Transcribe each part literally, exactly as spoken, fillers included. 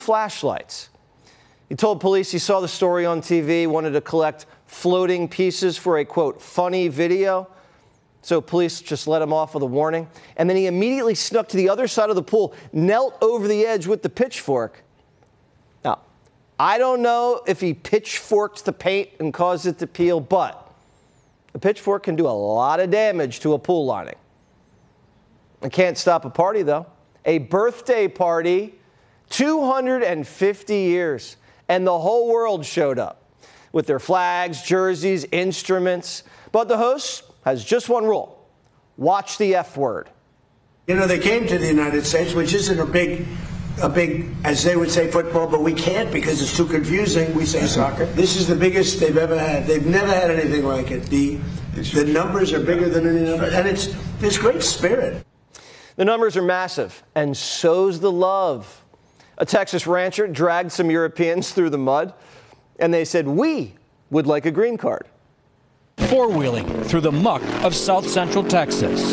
flashlights. He told police he saw the story on T V, wanted to collect floating pieces for a, quote, funny video. So police just let him off with a warning. And then he immediately snuck to the other side of the pool, knelt over the edge with the pitchfork. Now, I don't know if he pitchforked the paint and caused it to peel, but a pitchfork can do a lot of damage to a pool lining. It can't stop a party, though. A birthday party, two hundred fifty years, and the whole world showed up with their flags, jerseys, instruments. But the host has just one rule: watch the F word. You know, they came to the United States, which isn't a big, a big, as they would say, football, but we can't because it's too confusing. We say soccer. This is the biggest they've ever had. They've never had anything like it. The the numbers are bigger than any other, and it's there's great spirit. The numbers are massive, and so's the love. A Texas rancher dragged some Europeans through the mud, and they said, "We would like a green card." Four-wheeling through the muck of South Central Texas.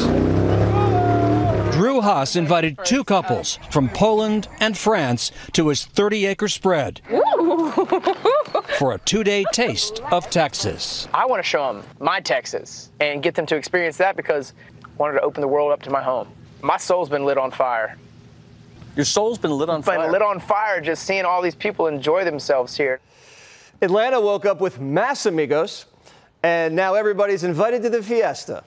Drew Haas invited two couples from Poland and France to his thirty-acre spread for a two-day taste of Texas. I want to show them my Texas and get them to experience that because I wanted to open the world up to my home. My soul's been lit on fire. Your soul's been lit on fire? Been lit on fire just seeing all these people enjoy themselves here. Atlanta woke up with Mas Amigos, and now everybody's invited to the fiesta.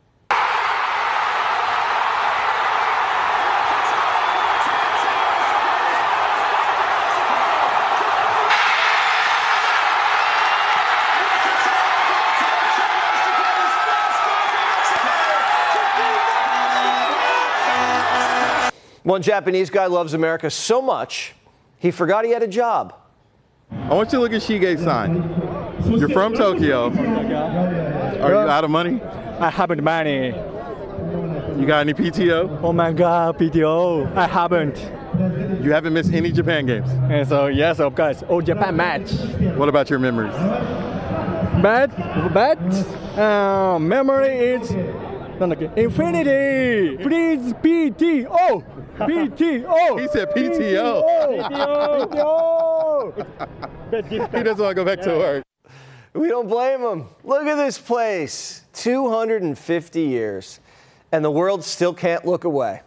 One Japanese guy loves America so much, he forgot he had a job. I want you to look at Shige-san. You're from Tokyo. Are you out of money? I haven't money. You got any P T O? Oh my God, P T O. I haven't. You haven't missed any Japan games? And so, yes, of course. Oh, Japan match. What about your memories? But, but, uh, memory is infinity. Please, P T O. P T O. He said P T O. P T O. He doesn't want to go back to work. We don't blame him. Look at this place. two hundred fifty years, and the world still can't look away.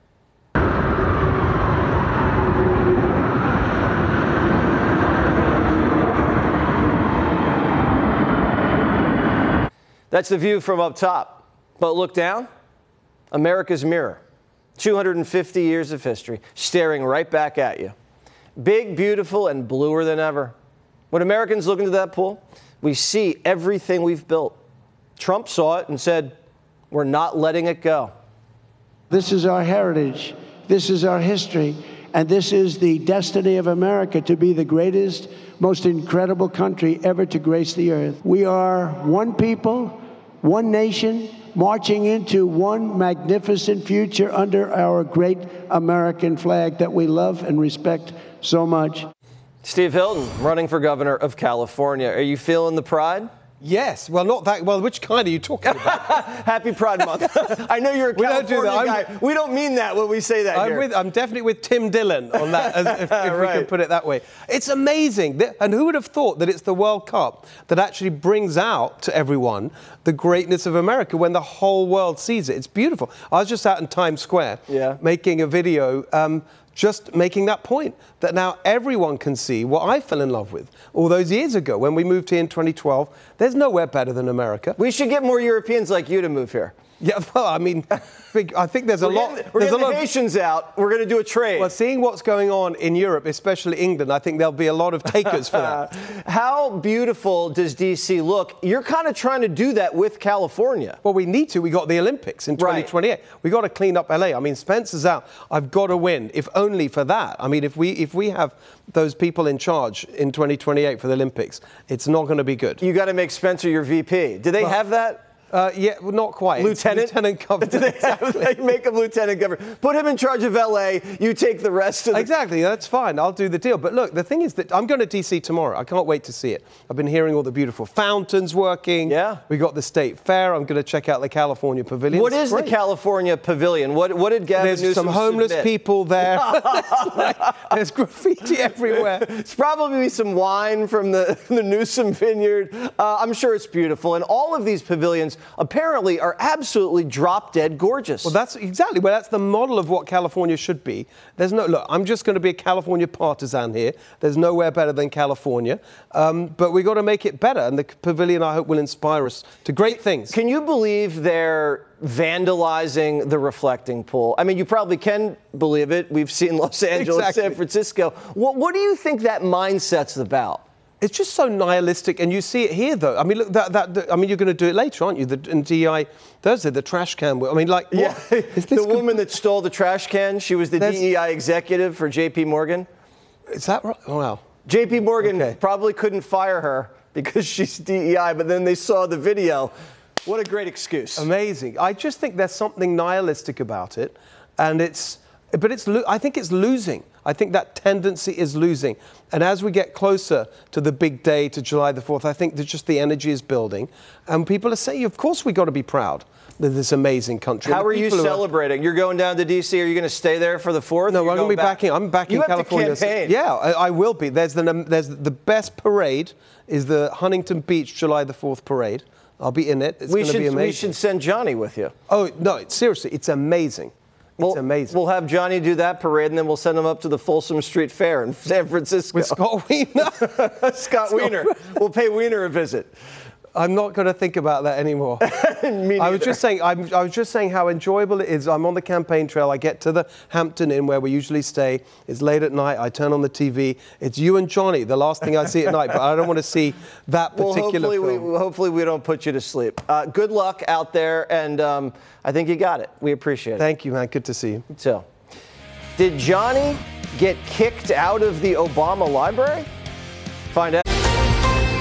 That's the view from up top. But look down, America's mirror. two hundred fifty years of history staring right back at you. Big, beautiful, and bluer than ever. When Americans look into that pool, we see everything we've built. Trump saw it and said, we're not letting it go. This is our heritage. This is our history. And this is the destiny of America to be the greatest, most incredible country ever to grace the earth. We are one people, one nation, marching into one magnificent future under our great American flag that we love and respect so much. Steve Hilton, running for governor of California. Are you feeling the pride? Yes. Well, not that. Well, which kind are you talking about? Happy Pride Month. I know you're a we California don't do that. guy. We don't mean that when we say that I'm, here. with, I'm definitely with Tim Dillon on that, as, if, if right. we can put it that way. It's amazing. That, and who would have thought that it's the World Cup that actually brings out to everyone the greatness of America when the whole world sees it? It's beautiful. I was just out in Times Square yeah. making a video um, just making that point, that now everyone can see what I fell in love with all those years ago when we moved here in twenty twelve. There's nowhere better than America. We should get more Europeans like you to move here. Yeah, well, I mean, I think there's a we're lot. Getting, we're there's getting a lot the Haitians out. We're going to do a trade. Well, seeing what's going on in Europe, especially England, I think there'll be a lot of takers for that. How beautiful does D C look? You're kind of trying to do that with California. Well, we need to. We got the Olympics in twenty twenty-eight. Right. We got to clean up L A. I mean, Spencer's out. I've got to win, if only for that. I mean, if we if we have those people in charge in twenty twenty-eight for the Olympics, it's not going to be good. You got to make Spencer your V P. Do they well, have that? Uh, yeah, well, not quite. Lieutenant? Lieutenant Governor. They make him lieutenant governor. Put him in charge of L A. You take the rest of the... Exactly, that's fine. I'll do the deal. But look, the thing is that I'm going to D C tomorrow. I can't wait to see it. I've been hearing all the beautiful fountains working. Yeah. We got the State Fair. I'm going to check out the California Pavilion. What It's is great. the California Pavilion? What What did Gavin There's Newsom some homeless submit? people there. There's graffiti everywhere. It's probably some wine from the, the Newsom vineyard. Uh, I'm sure it's beautiful. And all of these pavilions apparently are absolutely drop dead gorgeous. Well, that's exactly. Well, that's the model of what California should be. There's no, look, I'm just going to be a California partisan here. There's nowhere better than California. Um, but we've got to make it better. And the pavilion, I hope, will inspire us to great things. Can you believe they're vandalizing the reflecting pool? I mean, you probably can believe it. We've seen Los Angeles, Exactly. San Francisco. What, what do you think that mindset's about? It's just so nihilistic, and you see it here, though. I mean, look, that, that, that I mean, you're going to do it later, aren't you? The, in D E I Thursday, the trash can. I mean, like, Yeah, what? Is the this woman that stole the trash can, she was the There's- D E I executive for J P Morgan. Is that right? Oh, wow. J P Morgan Okay. probably couldn't fire her because she's D E I, but then they saw the video. What a great excuse. Amazing. I just think there's something nihilistic about it, and it's, but it's, lo- I think it's losing. I think that tendency is losing. And as we get closer to the big day, to July the fourth, I think that just the energy is building, and people are saying, of course we got to be proud of this amazing country. How And the are you people who celebrating? You're going down to D C. Are you going to stay there for the fourth? No, You're I'm going to be back? back in. I'm back you in have California. To campaign. Yeah, I, I will be. There's the there's the best parade is the Huntington Beach July the fourth parade. I'll be in it. It's we going to should be amazing. we should send Johnny with you. Oh no, seriously, it's amazing. It's We'll, amazing. We'll have Johnny do that parade, and then we'll send him up to the Folsom Street Fair in San Francisco. With Scott Wiener. Scott Wiener. We'll pay Wiener a visit. I'm not going to think about that anymore. Me I was neither. just saying. I'm, I was just saying how enjoyable it is. I'm on the campaign trail. I get to the Hampton Inn where we usually stay. It's late at night. I turn on the T V. It's you and Johnny. The last thing I see at night. But I don't want to see that Well, particular hopefully film. we, hopefully we don't put you to sleep. Uh, good luck out there, and um, I think you got it. We appreciate it. Thank you, man. Good to see you. So, did Johnny get kicked out of the Obama library? Find out.